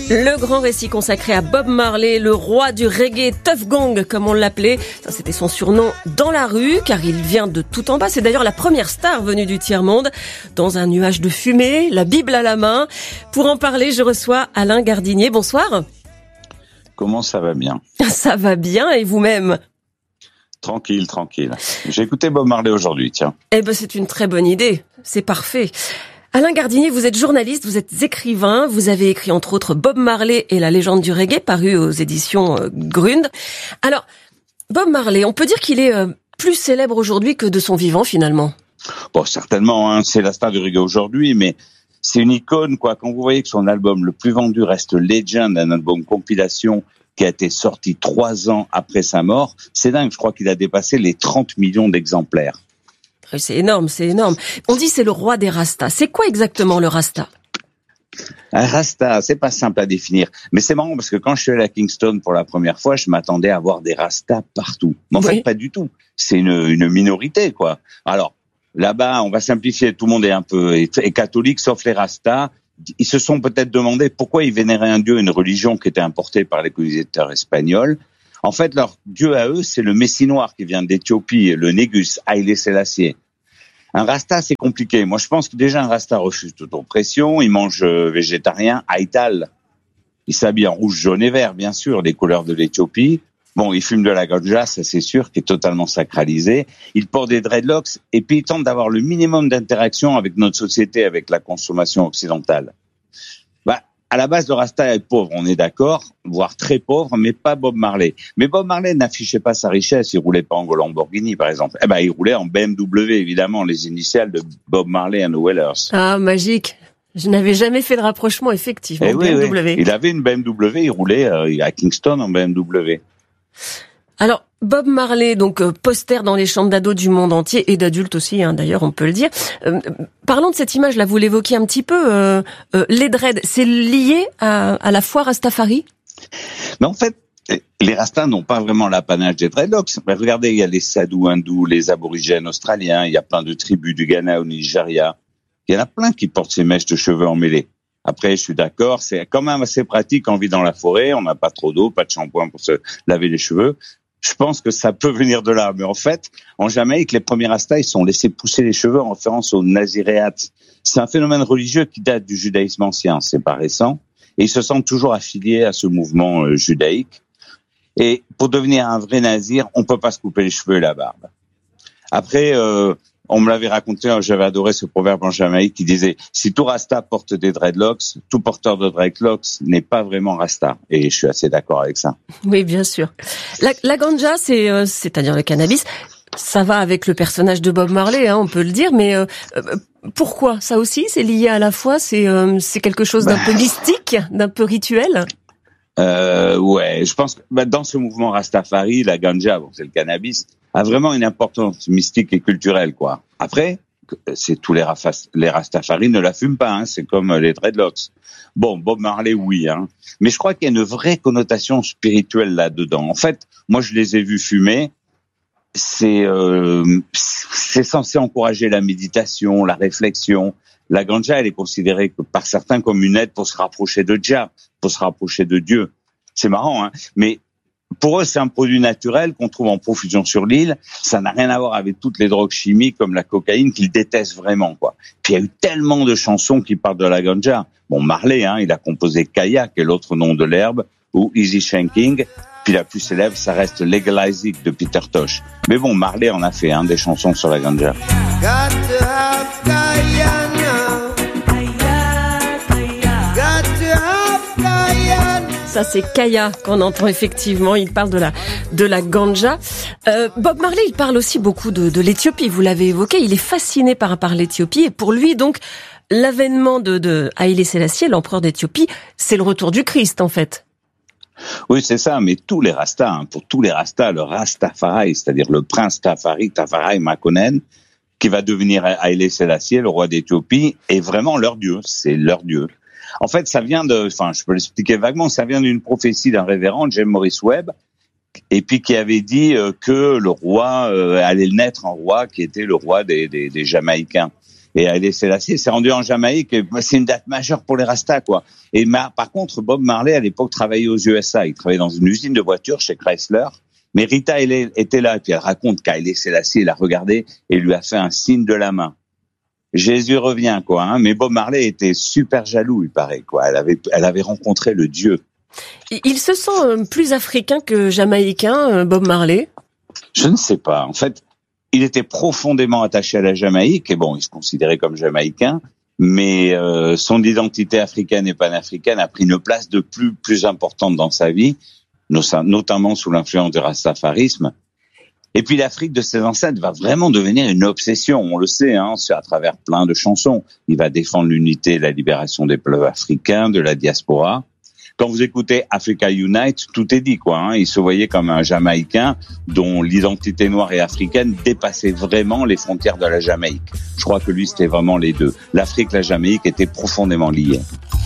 Le grand récit consacré à Bob Marley, le roi du reggae, Tuff Gong comme on l'appelait. Ça, c'était son surnom dans la rue, car il vient de tout en bas. C'est d'ailleurs la première star venue du tiers-monde. Dans un nuage de fumée, la Bible à la main. Pour en parler, je reçois Alain Gardinier. Bonsoir. Comment ça va bien? Ça va bien, et vous-même? Tranquille. J'ai écouté Bob Marley aujourd'hui, tiens. Eh ben, c'est une très bonne idée. C'est parfait. Alain Gardinier, vous êtes journaliste, vous êtes écrivain, vous avez écrit entre autres Bob Marley et la légende du reggae, paru aux éditions Grund. Alors, Bob Marley, on peut dire qu'il est plus célèbre aujourd'hui que de son vivant finalement. Bon, certainement, hein, c'est la star du reggae aujourd'hui, mais c'est une icône, quoi. Quand vous voyez que son album le plus vendu reste Legend, un album compilation qui a été sorti 3 ans après sa mort, c'est dingue, je crois qu'il a dépassé les 30 millions d'exemplaires. C'est énorme. On dit c'est le roi des Rastas. C'est quoi exactement le Rasta? Un Rasta, c'est pas simple à définir. Mais c'est marrant parce que quand je suis allé à Kingston pour la première fois, je m'attendais à voir des Rastas partout. Mais en fait, pas du tout. C'est une minorité, quoi. Alors, là-bas, on va simplifier. Tout le monde est un peu est catholique, sauf les Rastas. Ils se sont peut-être demandé pourquoi ils vénéraient un dieu, une religion qui était importée par les colonisateurs espagnols. En fait, leur dieu à eux, c'est le Messie noir qui vient d'Éthiopie, le Négus, Haïlé Sélassié. Un Rasta, c'est compliqué. Moi, je pense que déjà un Rasta refuse toute oppression. Il mange végétarien, haïtal. Il s'habille en rouge, jaune et vert, bien sûr, les couleurs de l'Éthiopie. Bon, il fume de la ganja, ça c'est sûr, qui est totalement sacralisé. Il porte des dreadlocks et puis il tente d'avoir le minimum d'interaction avec notre société, avec la consommation occidentale. À la base, le Rasta est pauvre, on est d'accord, voire très pauvre, mais pas Bob Marley. Mais Bob Marley n'affichait pas sa richesse, il roulait pas en Lamborghini, par exemple. Il roulait en BMW, évidemment, les initiales de Bob Marley and the Wailers. Ah, magique. Je n'avais jamais fait de rapprochement, effectivement. BMW. Oui. Il avait une BMW, il roulait à Kingston en BMW. Alors, Bob Marley, donc poster dans les chambres d'ados du monde entier et d'adultes aussi, hein, d'ailleurs, on peut le dire. Parlons de cette image-là, vous l'évoquiez un petit peu. Les dreads, c'est lié à la foi Rastafari? Mais en fait, les Rastas n'ont pas vraiment l'apanage des dreadlocks. Mais regardez, il y a les Sadhus hindous, les aborigènes australiens, il y a plein de tribus du Ghana au Nigeria. Il y en a plein qui portent ces mèches de cheveux emmêlées. Après, je suis d'accord, c'est quand même assez pratique quand on vit dans la forêt, on n'a pas trop d'eau, pas de shampoing pour se laver les cheveux. Je pense que ça peut venir de là. Mais en fait, en Jamaïque, les premiers Rastas, ils sont laissés pousser les cheveux en référence au naziréat. C'est un phénomène religieux qui date du judaïsme ancien, c'est pas récent. Et ils se sentent toujours affiliés à ce mouvement judaïque. Et pour devenir un vrai nazir, on peut pas se couper les cheveux et la barbe. Après, on me l'avait raconté, j'avais adoré ce proverbe en Jamaïque qui disait « Si tout Rasta porte des dreadlocks, tout porteur de dreadlocks n'est pas vraiment Rasta ». Et je suis assez d'accord avec ça. Oui, bien sûr. La ganja, c'est-à-dire le cannabis, ça va avec le personnage de Bob Marley, hein, on peut le dire, mais pourquoi? Ça aussi, c'est lié à la foi, c'est quelque chose d'un peu mystique, d'un peu rituel? Ouais, je pense que dans ce mouvement Rastafari, la ganja, c'est le cannabis, a vraiment une importance mystique et culturelle, quoi. Après, c'est tous les Rastafari ne la fument pas, hein, c'est comme les dreadlocks. Bon, Bob Marley, oui, hein. Mais je crois qu'il y a une vraie connotation spirituelle là-dedans. En fait, moi, je les ai vus fumer. C'est censé encourager la méditation, la réflexion. La ganja, elle est considérée par certains comme une aide pour se rapprocher de Jah, pour se rapprocher de Dieu. C'est marrant, hein. Mais pour eux, c'est un produit naturel qu'on trouve en profusion sur l'île. Ça n'a rien à voir avec toutes les drogues chimiques comme la cocaïne qu'ils détestent vraiment, quoi. Puis il y a eu tellement de chansons qui parlent de la ganja. Bon, Marley, hein, il a composé Kaya, qui est l'autre nom de l'herbe, ou Easy Shanking. Puis la plus célèbre, ça reste Legalize It de Peter Tosh. Mais bon, Marley en a fait, hein, des chansons sur la ganja. Ça, c'est Kaya qu'on entend effectivement. Il parle de la ganja. Bob Marley, il parle aussi beaucoup de l'Éthiopie. Vous l'avez évoqué. Il est fasciné par l'Éthiopie. Et pour lui, donc, l'avènement de Haïlé Sélassié, l'empereur d'Éthiopie, c'est le retour du Christ, en fait. Oui, c'est ça. Mais tous les Rastas, hein, pour tous les Rastas, le Rastafari, c'est-à-dire le prince Tafari Makonnen, qui va devenir Haïlé Sélassié, le roi d'Éthiopie, est vraiment leur dieu. C'est leur dieu. En fait, ça vient je peux l'expliquer vaguement, ça vient d'une prophétie d'un révérend, James Morris Webb, et puis qui avait dit que le roi allait naître un roi qui était le roi des Jamaïcains. Et Haïlé Sélassié s'est rendu en Jamaïque. Et c'est une date majeure pour les Rastas, quoi. Et par contre, Bob Marley, à l'époque, travaillait aux USA. Il travaillait dans une usine de voitures chez Chrysler. Mais Rita était là. Et puis elle raconte qu'Haïlé Sélassié l'a regardé et lui a fait un signe de la main. Jésus revient, quoi. Hein. Mais Bob Marley était super jaloux, il paraît, quoi. Elle avait rencontré le Dieu. Il se sent plus africain que jamaïcain, Bob Marley? Je ne sais pas. En fait, il était profondément attaché à la Jamaïque, et bon, il se considérait comme jamaïcain, mais son identité africaine et panafricaine a pris une place de plus importante dans sa vie, notamment sous l'influence du rastafarisme. Et puis l'Afrique de ses ancêtres va vraiment devenir une obsession, on le sait, hein, à travers plein de chansons. Il va défendre l'unité et la libération des peuples africains, de la diaspora. Quand vous écoutez Africa Unite, tout est dit, quoi. Hein. Il se voyait comme un Jamaïcain dont l'identité noire et africaine dépassait vraiment les frontières de la Jamaïque. Je crois que lui, c'était vraiment les deux. L'Afrique et la Jamaïque étaient profondément liées.